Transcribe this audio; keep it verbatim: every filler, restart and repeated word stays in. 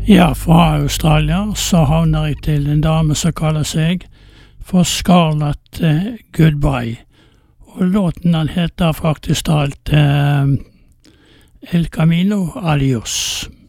Ja, fra Australia så havner jeg til en dame som kaller seg for Scarlett eh, Goodbye. Og låten den heter faktisk talt eh, El Camino Adios.